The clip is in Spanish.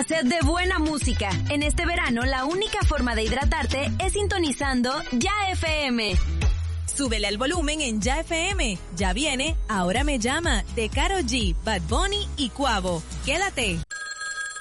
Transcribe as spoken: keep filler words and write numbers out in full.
la sed de buena música. En este verano, la única forma de hidratarte es sintonizando Ya F M. Súbele al volumen en Ya F M. Ya viene Ahora Me Llama, de Karol G, Bad Bunny y Quavo. Quédate.